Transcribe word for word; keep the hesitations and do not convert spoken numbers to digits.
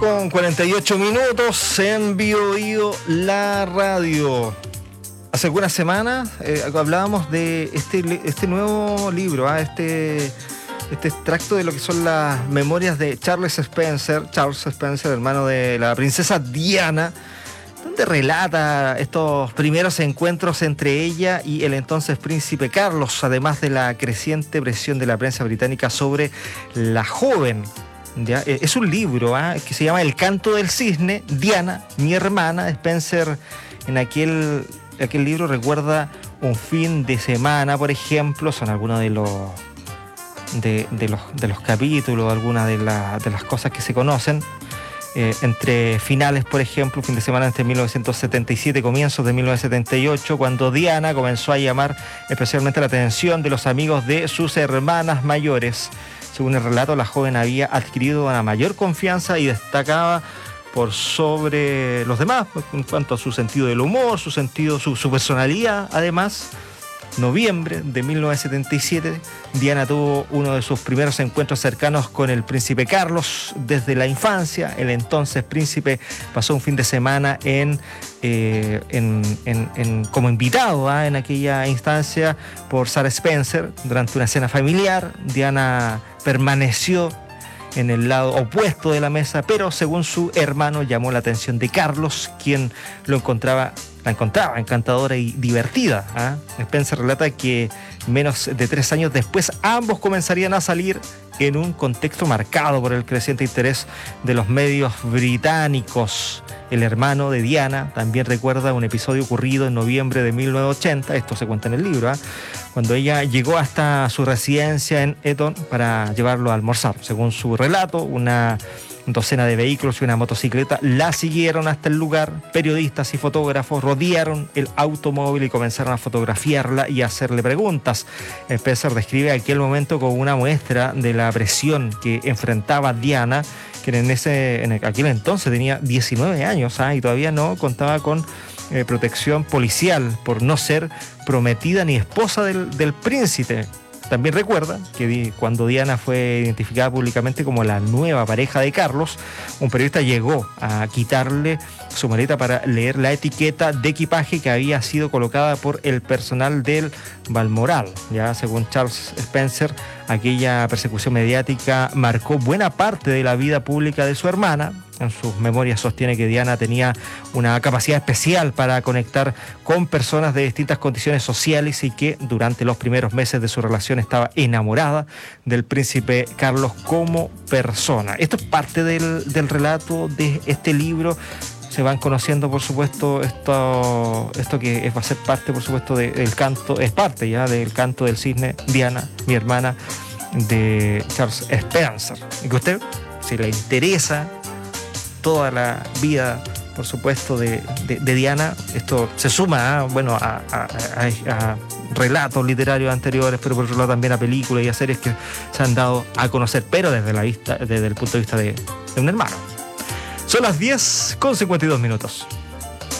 Con cuarenta y ocho minutos en Bio Bio la radio. Hace algunas semanas eh, hablábamos de este, este nuevo libro, ¿eh? este, este extracto de lo que son las memorias de Charles Spencer, Charles Spencer, hermano de la princesa Diana, donde relata estos primeros encuentros entre ella y el entonces príncipe Carlos, además de la creciente presión de la prensa británica sobre la joven. ¿Ya? Es un libro ¿eh? que se llama El canto del cisne, Diana, mi hermana. Spencer en aquel, aquel libro recuerda un fin de semana, por ejemplo, son algunos de los de, de los, de los capítulos, algunas de, la, de las cosas que se conocen. Eh, entre finales, por ejemplo, fin de semana entre mil novecientos setenta y siete, comienzos de mil novecientos setenta y ocho, cuando Diana comenzó a llamar especialmente la atención de los amigos de sus hermanas mayores. Según el relato, la joven había adquirido una mayor confianza y destacaba por sobre los demás en cuanto a su sentido del humor, su sentido, su, su personalidad. Además, noviembre de mil novecientos setenta y siete, Diana tuvo uno de sus primeros encuentros cercanos con el príncipe Carlos desde la infancia. El entonces príncipe pasó un fin de semana en, eh, en, en, en, como invitado ¿eh? en aquella instancia por Sarah Spencer durante una cena familiar. Diana permaneció en el lado opuesto de la mesa, pero según su hermano llamó la atención de Carlos, quien lo encontraba, la encontraba encantadora y divertida. ¿eh? Spencer relata que menos de tres años después ambos comenzarían a salir en un contexto marcado por el creciente interés de los medios británicos. El hermano de Diana también recuerda un episodio ocurrido en noviembre de mil novecientos ochenta, esto se cuenta en el libro, ¿eh? cuando ella llegó hasta su residencia en Eton para llevarlo a almorzar. Según su relato, una docena de vehículos y una motocicleta la siguieron hasta el lugar. Periodistas y fotógrafos rodearon el automóvil y comenzaron a fotografiarla y a hacerle preguntas. Spencer describe aquel momento como una muestra de la presión que enfrentaba Diana, que en, ese, en aquel entonces tenía diecinueve años ¿eh? y todavía no contaba con eh, protección policial por no ser prometida ni esposa del, del príncipe. También recuerda que cuando Diana fue identificada públicamente como la nueva pareja de Carlos, un periodista llegó a quitarle su maleta para leer la etiqueta de equipaje que había sido colocada por el personal del Balmoral. Ya, según Charles Spencer, aquella persecución mediática marcó buena parte de la vida pública de su hermana. En sus memorias sostiene que Diana tenía una capacidad especial para conectar con personas de distintas condiciones sociales y que durante los primeros meses de su relación estaba enamorada del príncipe Carlos como persona. Esto es parte del, del relato de este libro. Se van conociendo, por supuesto, esto, esto que va a ser parte, por supuesto, del canto, es parte ya del canto del cisne, Diana, mi hermana, de Charles Spencer. Y que usted, si le interesa toda la vida, por supuesto, de, de, de Diana, esto se suma ¿eh? bueno, a, a, a, a relatos literarios anteriores, pero por otro lado también a películas y a series que se han dado a conocer, pero desde la vista, desde el punto de vista de, de un hermano. Son las diez con cincuenta y dos minutos.